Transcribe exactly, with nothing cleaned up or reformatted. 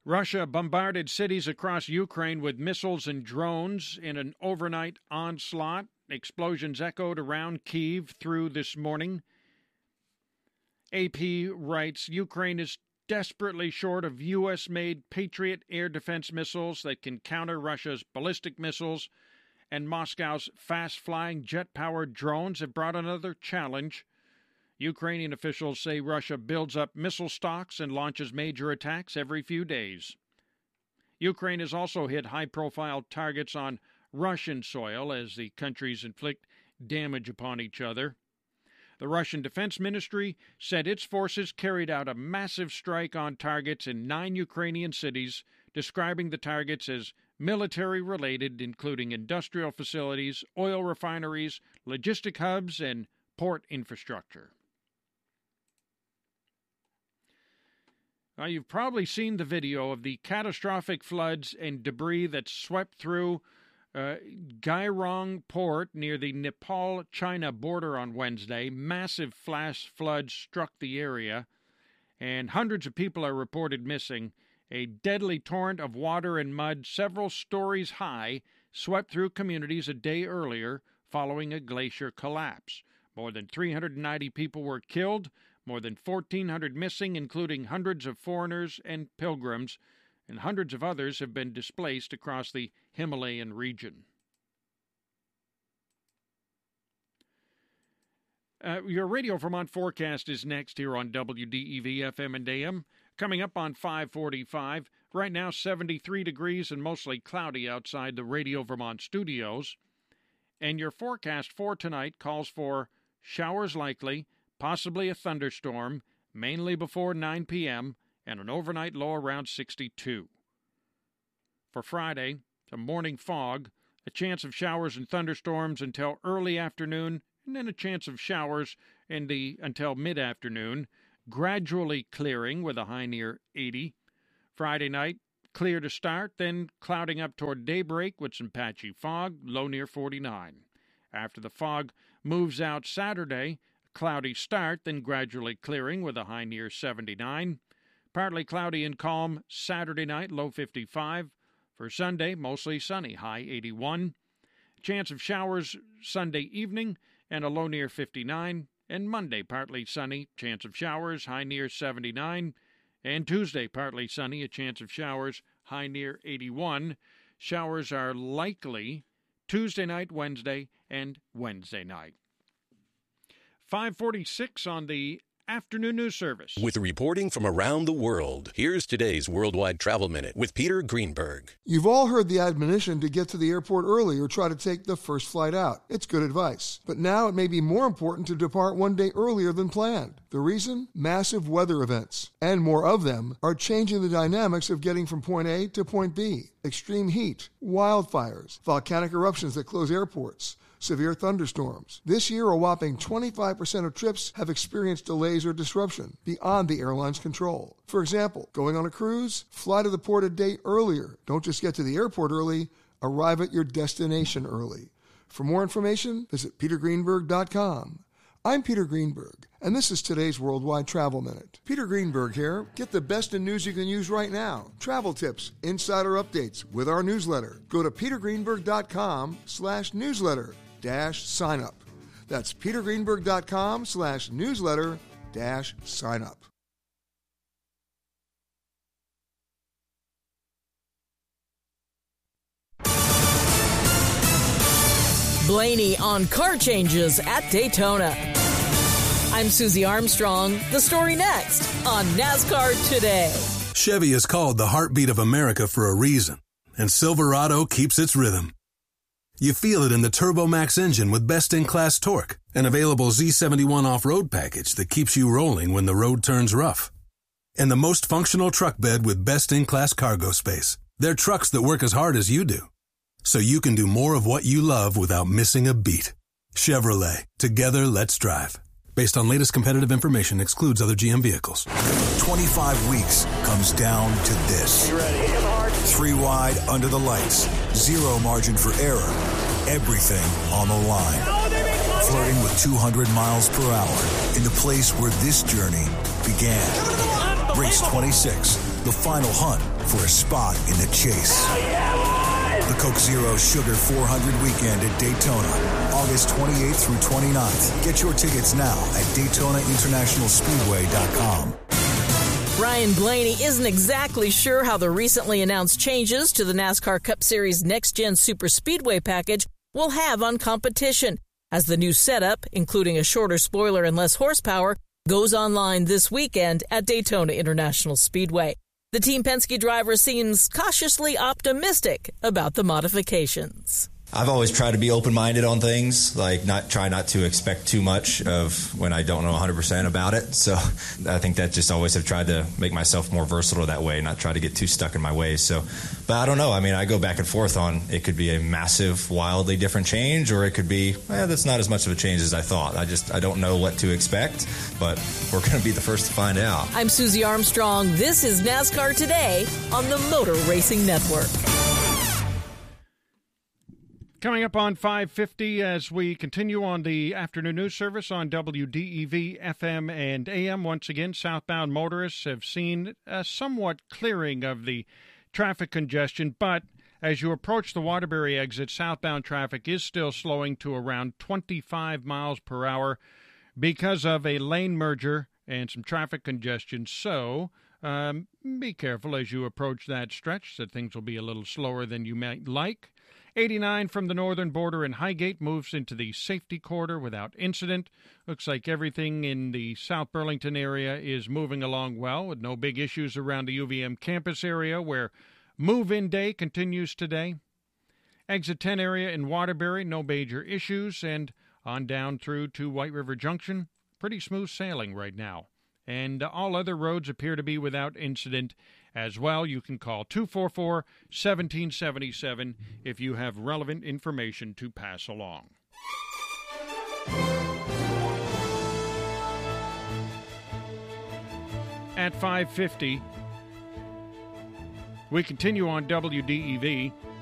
Russia bombarded cities across Ukraine with missiles and drones in an overnight onslaught. Explosions echoed around Kyiv through this morning. A P writes, Ukraine is desperately short of U S-made Patriot air defense missiles that can counter Russia's ballistic missiles, and Moscow's fast-flying jet-powered drones have brought another challenge. Ukrainian officials say Russia builds up missile stocks and launches major attacks every few days. Ukraine has also hit high-profile targets on Russian soil as the countries inflict damage upon each other. The Russian Defense Ministry said its forces carried out a massive strike on targets in nine Ukrainian cities, describing the targets as military-related, including industrial facilities, oil refineries, logistic hubs, and port infrastructure. Now, you've probably seen the video of the catastrophic floods and debris that swept through uh, Gairong Port near the Nepal-China border on Wednesday. Massive flash floods struck the area, and hundreds of people are reported missing. A deadly torrent of water and mud several stories high swept through communities a day earlier following a glacier collapse. More than three hundred ninety people were killed, more than fourteen hundred missing, including hundreds of foreigners and pilgrims, and hundreds of others have been displaced across the Himalayan region. Uh, your Radio Vermont forecast is next here on W D E V F M and A M. Coming up on five forty-five, right now seventy-three degrees and mostly cloudy outside the Radio Vermont studios. And your forecast for tonight calls for showers likely, possibly a thunderstorm, mainly before nine p.m., and an overnight low around sixty-two. For Friday, a morning fog, a chance of showers and thunderstorms until early afternoon, and then a chance of showers in the until mid-afternoon, gradually clearing with a high near eighty. Friday night, clear to start, then clouding up toward daybreak with some patchy fog, low near forty-nine. After the fog moves out Saturday, a cloudy start, then gradually clearing with a high near seventy-nine. Partly cloudy and calm Saturday night, low fifty-five. For Sunday, mostly sunny, high eighty-one. Chance of showers Sunday evening and a low near fifty-nine. And Monday, partly sunny, chance of showers, high near seventy-nine. And Tuesday, partly sunny, a chance of showers, high near eighty-one. Showers are likely Tuesday night, Wednesday, and Wednesday night. five forty-six on the afternoon news service. With reporting from around the world, here's today's Worldwide Travel Minute with Peter Greenberg. You've all heard the admonition to get to the airport early or try to take the first flight out. It's good advice. But now it may be more important to depart one day earlier than planned. The reason? Massive weather events, and more of them, are changing the dynamics of getting from point A to point B. Extreme heat, wildfires, volcanic eruptions that close airports, severe thunderstorms. This year, a whopping twenty-five percent of trips have experienced delays or disruption beyond the airline's control. For example, going on a cruise, fly to the port a day earlier. Don't just get to the airport early, arrive at your destination early. For more information, visit peter greenberg dot com. I'm Peter Greenberg, and this is today's Worldwide Travel Minute. Peter Greenberg here. Get the best in news you can use right now. Travel tips, insider updates with our newsletter. Go to peter greenberg dot com slash newsletter dash sign up. That's peter greenberg dot com slash newsletter dash sign up. Blaney on car changes at Daytona. I'm Susie Armstrong. The story next on NASCAR Today. Chevy is called the heartbeat of America for a reason, and Silverado keeps its rhythm. You feel it in the TurboMax engine with best-in-class torque, an available Z seventy-one off-road package that keeps you rolling when the road turns rough, and the most functional truck bed with best-in-class cargo space. They're trucks that work as hard as you do, so you can do more of what you love without missing a beat. Chevrolet. Together, let's drive. Based on latest competitive information, excludes other G M vehicles. twenty-five weeks comes down to this. You ready? Hit him hard. Three wide under the lights. Zero margin for error. Everything on the line. Flirting with two hundred miles per hour in the place where this journey began. Race twenty-six. The final hunt for a spot in the chase. The Coke Zero Sugar four hundred weekend at Daytona, August twenty-eighth through twenty-ninth. Get your tickets now at Daytona International Speedway dot com. Ryan Blaney isn't exactly sure how the recently announced changes to the NASCAR Cup Series Next Gen Super Speedway package will have on competition, as the new setup, including a shorter spoiler and less horsepower, goes online this weekend at Daytona International Speedway. The Team Penske driver seems cautiously optimistic about the modifications. I've always tried to be open-minded on things, like not try not to expect too much of when I don't know one hundred percent about it. So I think that just always have tried to make myself more versatile that way, not try to get too stuck in my ways. So, but I don't know. I mean, I go back and forth on it could be a massive, wildly different change, or it could be, eh, that's not as much of a change as I thought. I just, I don't know what to expect, but we're going to be the first to find out. I'm Susie Armstrong. This is NASCAR Today on the Motor Racing Network. Coming up on five fifty as we continue on the afternoon news service on W D E V F M and A M. Once again, southbound motorists have seen a somewhat clearing of the traffic congestion, but as you approach the Waterbury exit, southbound traffic is still slowing to around twenty-five miles per hour because of a lane merger and some traffic congestion. So um, be careful as you approach that stretch, that things will be a little slower than you might like. eighty-nine from the northern border in Highgate moves into the safety corridor without incident. Looks like everything in the South Burlington area is moving along well, with no big issues around the U V M campus area, where move-in day continues today. Exit ten area in Waterbury, no major issues, and on down through to White River Junction, pretty smooth sailing right now. And all other roads appear to be without incident as well. You can call two four four, one seven seven seven if you have relevant information to pass along. At five fifty, we continue on W D E V.